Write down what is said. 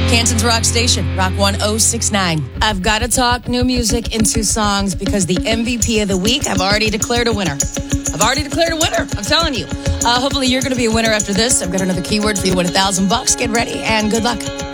Canton's Rock Station, Rock 1069. I've got to talk new music in 2 songs because the MVP of the week, I've already declared a winner. I'm telling you. Hopefully you're going to be a winner after this. I've got another keyword for you to win $1,000. Get ready and good luck.